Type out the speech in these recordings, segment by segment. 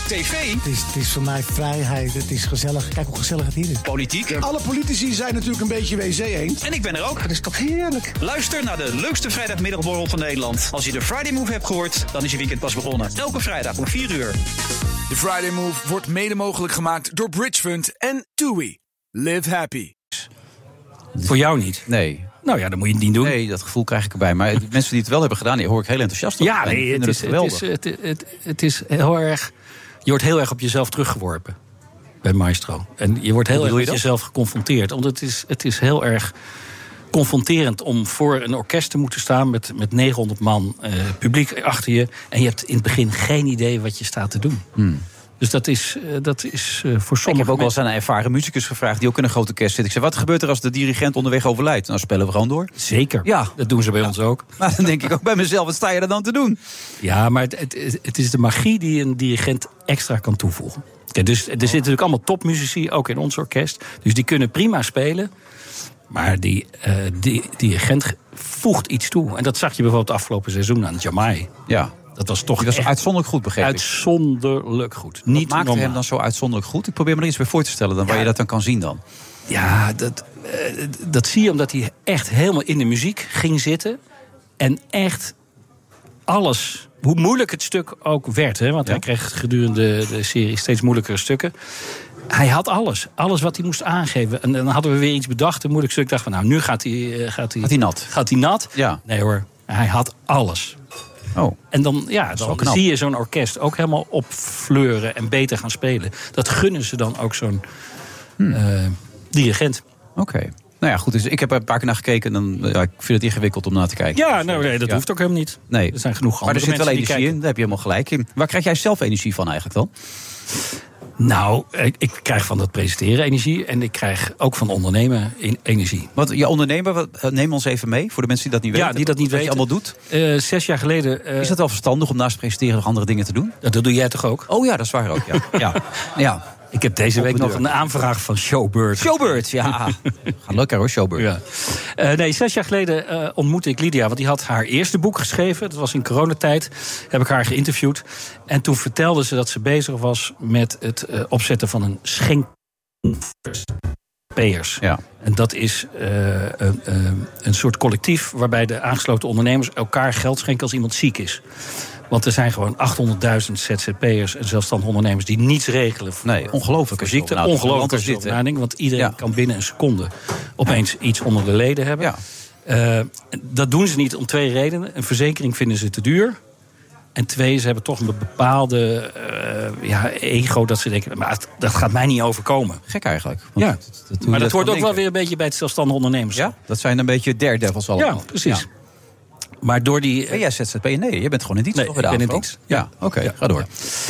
tv. Het is voor mij vrijheid, het is gezellig. Kijk hoe gezellig het hier is. Politiek. Alle politici zijn natuurlijk een beetje wc-eend. En ik ben er ook. Dat is toch heerlijk? Luister naar de leukste vrijdagmiddagborrel van Nederland. Als je de Friday Move hebt gehoord, dan is je weekend pas begonnen. Elke vrijdag om 4 uur. De Friday Move wordt mede mogelijk gemaakt door Bridgefund en TUI. Live happy. Voor jou niet? Nee. Nou ja, dan moet je het niet doen. Nee, dat gevoel krijg ik erbij. Maar de mensen die het wel hebben gedaan, die hoor ik heel enthousiast op. Ja, nee, het is heel erg... Je wordt heel erg op jezelf teruggeworpen bij Maestro. En je wordt heel erg met jezelf geconfronteerd. Want het is heel erg confronterend om voor een orkest te moeten staan met 900 man publiek achter je. En je hebt in het begin geen idee wat je staat te doen. Dus dat is voor sommigen... Ik heb ook wel eens aan een ervaren muzikus gevraagd die ook in een grote orkest zit. Ik zei, wat gebeurt er als de dirigent onderweg overlijdt? Nou, spelen we gewoon door. Zeker, ja. Dat doen ze bij ons ook. Maar dan denk ik ook bij mezelf, wat sta je er dan te doen? Ja, maar het is de magie die een dirigent extra kan toevoegen. Kijk, dus er zitten natuurlijk allemaal topmuzici, ook in ons orkest. Dus die kunnen prima spelen. Maar die dirigent voegt iets toe. En dat zag je bijvoorbeeld het afgelopen seizoen aan Jamai. Ja. Dat was toch die was uitzonderlijk goed, begreep ik. Uitzonderlijk goed. Wat maakte hem dan zo uitzonderlijk goed? Ik probeer me er iets bij voor te stellen dan waar je dat dan kan zien dan. Ja, dat zie je omdat hij echt helemaal in de muziek ging zitten. En echt alles, hoe moeilijk het stuk ook werd. Hè, want hij kreeg gedurende de serie steeds moeilijkere stukken. Hij had alles. Alles wat hij moest aangeven. En dan hadden we weer iets bedacht, een moeilijk stuk. Ik dacht van, nou, nu gaat hij nat. Gaat hij nat? Ja. Nee hoor, hij had alles. Oh. En dan zie je zo'n orkest ook helemaal opfleuren en beter gaan spelen. Dat gunnen ze dan ook zo'n dirigent. Oké. Nou ja, goed. Dus ik heb er een paar keer naar gekeken. En dan, ik vind het ingewikkeld om naar te kijken. Ja, dat hoeft ook helemaal niet. Nee. Er zijn genoeg andere maar er zit wel energie die in. Daar heb je helemaal gelijk in. Waar krijg jij zelf energie van eigenlijk dan? Nou, ik krijg van dat presenteren energie. En ik krijg ook van ondernemen energie. Want je ondernemer, neem ons even mee. Voor de mensen die dat niet weten. Ja, die dat niet weten. Wat je allemaal doet. 6 jaar geleden... Is het wel verstandig om naast presenteren nog andere dingen te doen? Dat doe jij toch ook? Oh ja, dat is waar ook. Ja. Ik heb deze week nog een aanvraag van Showbird. Showbird, ja. Gaat lekker hoor, Showbird. Ja. 6 jaar geleden ontmoette ik Lydia. Want die had haar eerste boek geschreven. Dat was in coronatijd. Heb ik haar geïnterviewd. En toen vertelde ze dat ze bezig was met het opzetten van een schenkpayers. Ja. En dat is een soort collectief waarbij de aangesloten ondernemers elkaar geld schenken als iemand ziek is. Want er zijn gewoon 800.000 ZZP'ers en zelfstandige ondernemers die niets regelen voor ongelooflijke ziekte. Nou, ongelooflijke ziekte. Want iedereen kan binnen een seconde opeens iets onder de leden hebben. Ja. Dat doen ze niet om 2 redenen. Een verzekering vinden ze te duur. En 2, ze hebben toch een bepaalde ego dat ze denken, maar dat gaat mij niet overkomen. Gek eigenlijk. Maar dat hoort ook wel weer een beetje bij het zelfstandige ondernemers. Ja, dat zijn een beetje daredevils allemaal. Ja, precies. Ja. Maar door die... Ben jij ZZP'er? Nee, je bent gewoon in dienst. Nee, ik ben in dienst. Ja, oké, ga door.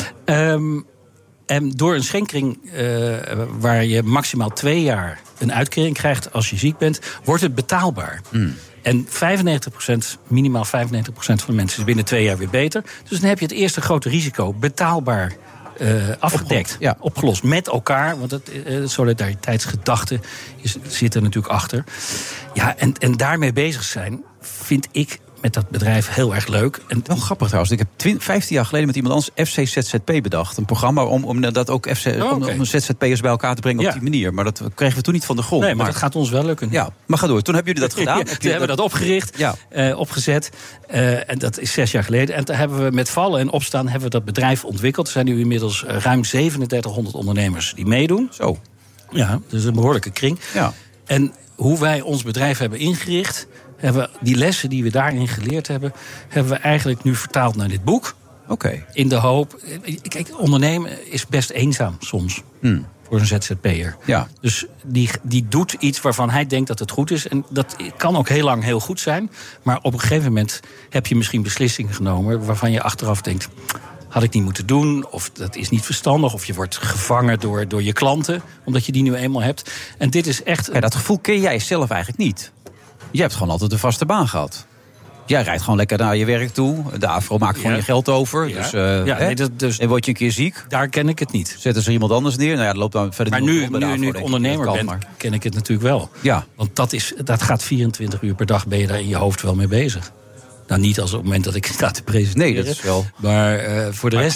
En door een schenkring waar je maximaal 2 jaar een uitkering krijgt als je ziek bent, wordt het betaalbaar. En 95%, minimaal 95% van de mensen is binnen 2 jaar weer beter. Dus dan heb je het eerste grote risico betaalbaar afgedekt, opgelost met elkaar. Want het solidariteitsgedachte zit er natuurlijk achter. Ja, en daarmee bezig zijn, vind ik met dat bedrijf heel erg leuk. En wel grappig trouwens. Ik heb 15 jaar geleden met iemand anders FC ZZP bedacht. Een programma om dat ook om ZZP'ers bij elkaar te brengen op die manier. Maar dat kregen we toen niet van de grond. Nee, maar dat gaat ons wel lukken. Ja, maar ga door. Toen hebben jullie dat gedaan. Toen hebben we dat opgericht, opgezet. En dat is 6 jaar geleden. En toen hebben we met vallen en opstaan hebben we dat bedrijf ontwikkeld. Er zijn nu inmiddels ruim 3700 ondernemers die meedoen. Zo. Ja, dus een behoorlijke kring. Ja. En hoe wij ons bedrijf hebben ingericht, hebben we die lessen die we daarin geleerd hebben, hebben we eigenlijk nu vertaald naar dit boek. Oké. In de hoop. Kijk, ondernemen is best eenzaam soms. Voor een ZZP'er. Ja. Dus die doet iets waarvan hij denkt dat het goed is. En dat kan ook heel lang heel goed zijn. Maar op een gegeven moment heb je misschien beslissingen genomen waarvan je achteraf denkt, had ik niet moeten doen, of dat is niet verstandig, of je wordt gevangen door je klanten, omdat je die nu eenmaal hebt. En dit is echt... Ja, dat gevoel ken jij zelf eigenlijk niet. Je hebt gewoon altijd een vaste baan gehad. Jij rijdt gewoon lekker naar je werk toe. De AVRO maakt gewoon je geld over. Ja. Dus, en word je een keer ziek. Daar ken ik het niet. Zetten ze iemand anders neer. Nou ja, dat loopt dan verder. Maar nu ik ondernemer ben, ken ik het natuurlijk wel. Ja. Want dat gaat 24 uur per dag, ben je daar in je hoofd wel mee bezig. Nou, niet als op het moment dat ik sta te presenteren. Nee, dat is wel. Maar voor de rest